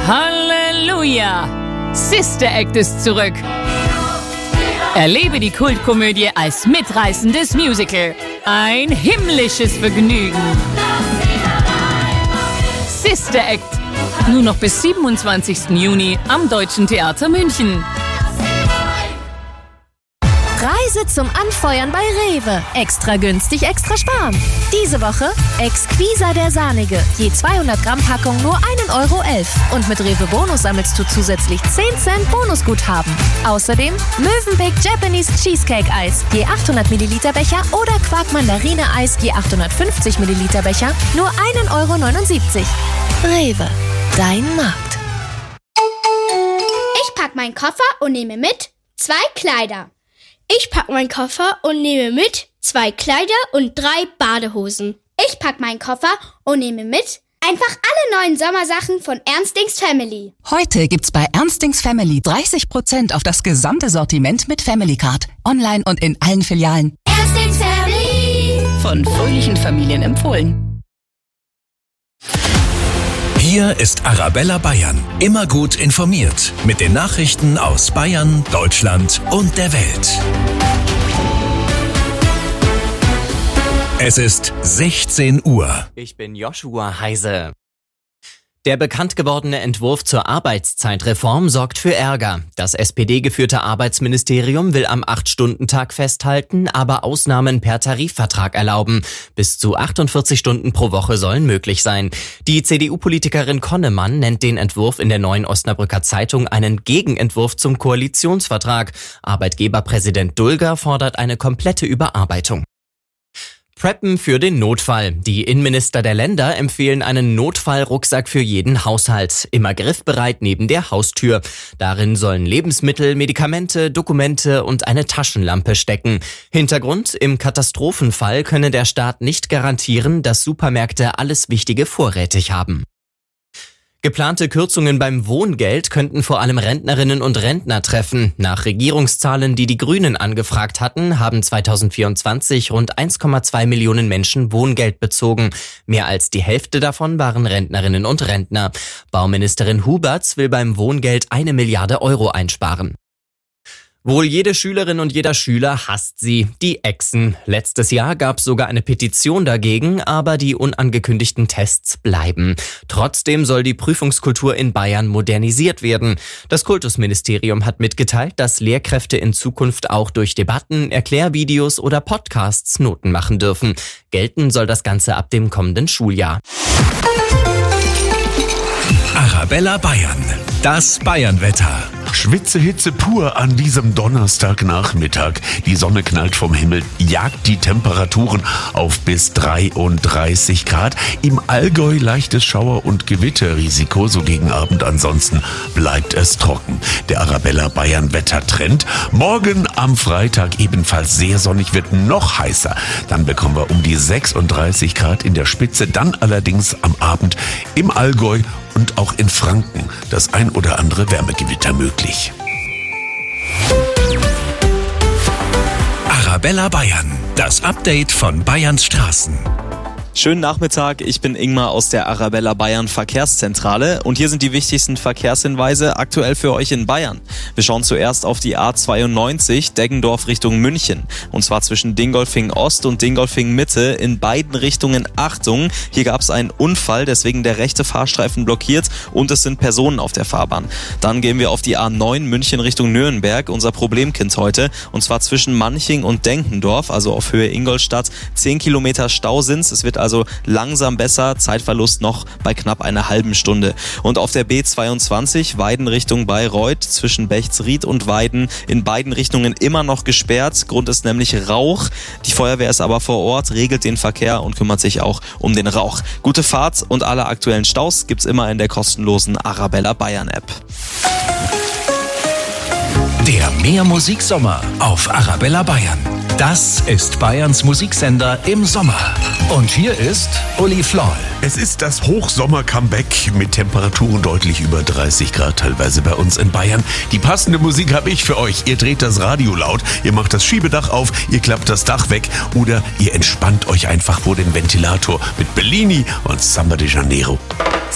Halleluja! Sister Act ist zurück. Erlebe die Kultkomödie als mitreißendes Musical. Ein himmlisches Vergnügen. Sister Act. Nur noch bis 27. Juni am Deutschen Theater München. Reise zum Anfeuern bei Rewe. Extra günstig, extra sparen. Diese Woche Exquisa der Sahnige. Je 200 Gramm Packung nur 1,11 € Und mit Rewe Bonus sammelst du zusätzlich 10 Cent Bonusguthaben. Außerdem Mövenpick Japanese Cheesecake Eis. Je 800 Milliliter Becher oder Quark Mandarine Eis je 850 Milliliter Becher nur 1,79 €. Rewe. Dein Markt. Ich pack meinen Koffer und nehme mit 2 Kleider. Ich pack meinen Koffer und nehme mit 2 Kleider und 3 Badehosen. Ich pack meinen Koffer und nehme mit einfach alle neuen Sommersachen von Ernstings Family. Heute gibt's bei Ernstings Family 30% auf das gesamte Sortiment mit Family Card. Online und in allen Filialen. Ernstings Family. Von fröhlichen Familien empfohlen. Hier ist Arabella Bayern. Immer gut informiert. Mit den Nachrichten aus Bayern, Deutschland und der Welt. Es ist 16 Uhr. Ich bin Joshua Heise. Der bekannt gewordene Entwurf zur Arbeitszeitreform sorgt für Ärger. Das SPD-geführte Arbeitsministerium will am 8-Stunden-Tag festhalten, aber Ausnahmen per Tarifvertrag erlauben. Bis zu 48 Stunden pro Woche sollen möglich sein. Die CDU-Politikerin Konnemann nennt den Entwurf in der Neuen Osnabrücker Zeitung einen Gegenentwurf zum Koalitionsvertrag. Arbeitgeberpräsident Dulger fordert eine komplette Überarbeitung. Preppen für den Notfall. Die Innenminister der Länder empfehlen einen Notfallrucksack für jeden Haushalt. Immer griffbereit neben der Haustür. Darin sollen Lebensmittel, Medikamente, Dokumente und eine Taschenlampe stecken. Hintergrund: Im Katastrophenfall könne der Staat nicht garantieren, dass Supermärkte alles Wichtige vorrätig haben. Geplante Kürzungen beim Wohngeld könnten vor allem Rentnerinnen und Rentner treffen. Nach Regierungszahlen, die die Grünen angefragt hatten, haben 2024 rund 1,2 Millionen Menschen Wohngeld bezogen. Mehr als die Hälfte davon waren Rentnerinnen und Rentner. Bauministerin Huberts will beim Wohngeld 1 Milliarde Euro einsparen. Wohl jede Schülerin und jeder Schüler hasst sie, die Echsen. Letztes Jahr gab es sogar eine Petition dagegen, aber die unangekündigten Tests bleiben. Trotzdem soll die Prüfungskultur in Bayern modernisiert werden. Das Kultusministerium hat mitgeteilt, dass Lehrkräfte in Zukunft auch durch Debatten, Erklärvideos oder Podcasts Noten machen dürfen. Gelten soll das Ganze ab dem kommenden Schuljahr. Arabella Bayern. Das Bayernwetter. Schwitzehitze pur an diesem Donnerstagnachmittag. Die Sonne knallt vom Himmel, jagt die Temperaturen auf bis 33 Grad. Im Allgäu leichtes Schauer- und Gewitterrisiko, so gegen Abend. Ansonsten bleibt es trocken. Der Arabella Bayern Wettertrend. Morgen am Freitag ebenfalls sehr sonnig, wird noch heißer. Dann bekommen wir um die 36 Grad in der Spitze. Dann allerdings am Abend im Allgäu und auch in Franken das ein oder andere Wärmegewitter möglich. Arabella Bayern. Das Update von Bayerns Straßen. Schönen Nachmittag, ich bin Ingmar aus der Arabella Bayern Verkehrszentrale und hier sind die wichtigsten Verkehrshinweise aktuell für euch in Bayern. Wir schauen zuerst auf die A92 Deggendorf Richtung München und zwar zwischen Dingolfing Ost und Dingolfing Mitte in beiden Richtungen Achtung. Hier gab es einen Unfall, deswegen der rechte Fahrstreifen blockiert und es sind Personen auf der Fahrbahn. Dann gehen wir auf die A9 München Richtung Nürnberg, unser Problemkind heute, und zwar zwischen Manching und Denkendorf, also auf Höhe Ingolstadt. 10 Kilometer Stau sind's, es wird also langsam besser, Zeitverlust noch bei knapp einer halben Stunde. Und auf der B22 Weiden Richtung Bayreuth zwischen Bechtsried und Weiden in beiden Richtungen immer noch gesperrt. Grund ist nämlich Rauch. Die Feuerwehr ist aber vor Ort, regelt den Verkehr und kümmert sich auch um den Rauch. Gute Fahrt und alle aktuellen Staus gibt's immer in der kostenlosen Arabella Bayern App. Der Mehrmusiksommer auf Arabella Bayern. Das ist Bayerns Musiksender im Sommer. Und hier ist Uli Floll. Es ist das Hochsommer-Comeback mit Temperaturen deutlich über 30 Grad teilweise bei uns in Bayern. Die passende Musik habe ich für euch. Ihr dreht das Radio laut, ihr macht das Schiebedach auf, ihr klappt das Dach weg oder ihr entspannt euch einfach vor dem Ventilator mit Bellini und Samba de Janeiro.